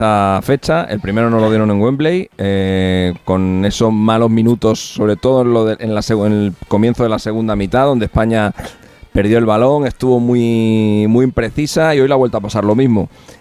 esta fecha. El primero no lo dieron en Wembley, con esos malos minutos, sobre todo en el comienzo de la segunda mitad, donde España perdió el balón, estuvo muy, muy imprecisa, y hoy la ha vuelto a pasar lo mismo.